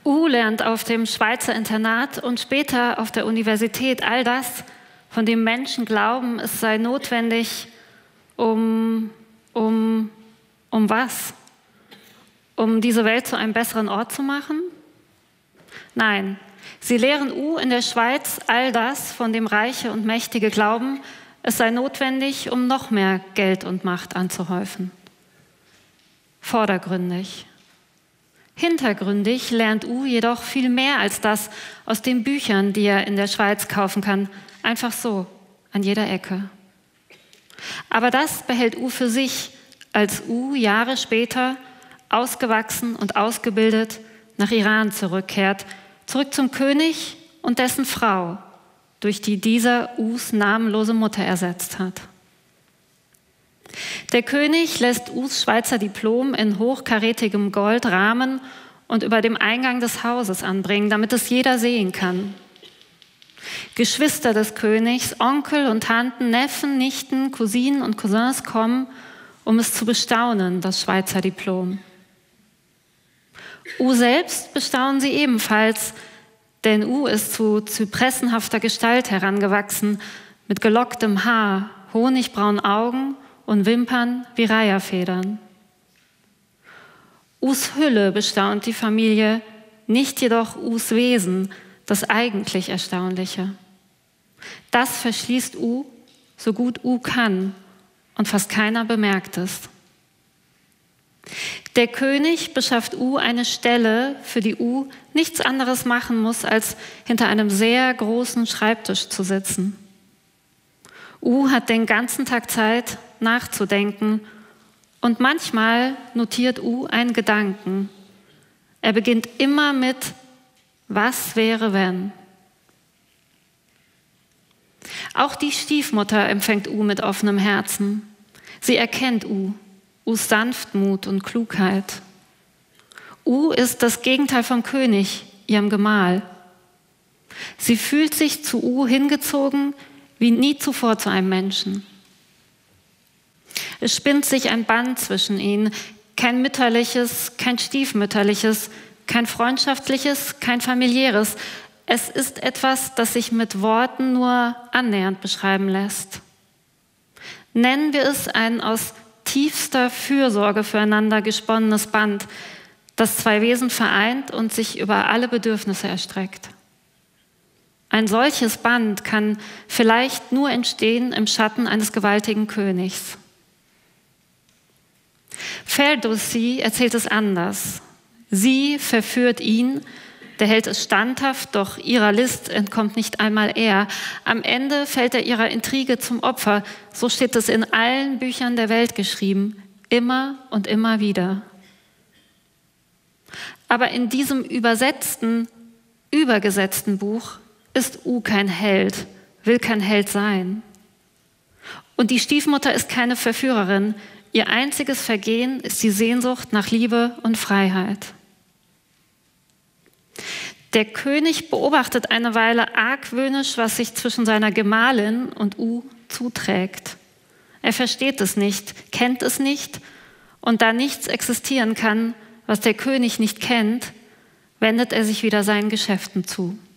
lernt auf dem Schweizer Internat und später auf der Universität all das, von dem Menschen glauben, es sei notwendig, um was? Um diese Welt zu einem besseren Ort zu machen? Nein, sie lehren in der Schweiz all das, von dem Reiche und Mächtige glauben, es sei notwendig, um noch mehr Geld und Macht anzuhäufen. Vordergründig. Hintergründig lernt jedoch viel mehr als das aus den Büchern, die er in der Schweiz kaufen kann, einfach so, an jeder Ecke. Aber das behält für sich, als Jahre später, ausgewachsen und ausgebildet, nach Iran zurückkehrt, zurück zum König und dessen Frau, durch die dieser namenlose Mutter ersetzt hat. Der König lässt Schweizer Diplom in hochkarätigem Gold rahmen und über dem Eingang des Hauses anbringen, damit es jeder sehen kann. Geschwister des Königs, Onkel und Tanten, Neffen, Nichten, Cousinen und Cousins kommen, um es zu bestaunen, das Schweizer Diplom. Selbst bestaunen sie ebenfalls, denn ist zu zypressenhafter Gestalt herangewachsen, mit gelocktem Haar, honigbraunen Augen und Wimpern wie Reiherfedern. Hülle bestaunt die Familie, nicht jedoch Wesen, das eigentlich Erstaunliche. Das verschließt so gut kann und fast keiner bemerkt es. Der König beschafft eine Stelle, für die nichts anderes machen muss, als hinter einem sehr großen Schreibtisch zu sitzen. Hat den ganzen Tag Zeit, nachzudenken und manchmal notiert einen Gedanken. Er beginnt immer mit „Was wäre, wenn?" Auch die Stiefmutter empfängt mit offenem Herzen. Sie erkennt Sanftmut und Klugheit. Ist das Gegenteil vom König, ihrem Gemahl. Sie fühlt sich zu hingezogen wie nie zuvor zu einem Menschen. Es spinnt sich ein Band zwischen ihnen, kein mütterliches, kein stiefmütterliches, kein freundschaftliches, kein familiäres. Es ist etwas, das sich mit Worten nur annähernd beschreiben lässt. Nennen wir es ein aus tiefster Fürsorge füreinander gesponnenes Band, das zwei Wesen vereint und sich über alle Bedürfnisse erstreckt. Ein solches Band kann vielleicht nur entstehen im Schatten eines gewaltigen Königs. Ferdowsi erzählt es anders. Sie verführt ihn, der hält es standhaft, doch ihrer List entkommt nicht einmal er. Am Ende fällt er ihrer Intrige zum Opfer. So steht es in allen Büchern der Welt geschrieben, immer und immer wieder. Aber in diesem übergesetzten Buch ist kein Held, will kein Held sein. Und die Stiefmutter ist keine Verführerin. Ihr einziges Vergehen ist die Sehnsucht nach Liebe und Freiheit. Der König beobachtet eine Weile argwöhnisch, was sich zwischen seiner Gemahlin und zuträgt. Er versteht es nicht, kennt es nicht, und da nichts existieren kann, was der König nicht kennt, wendet er sich wieder seinen Geschäften zu.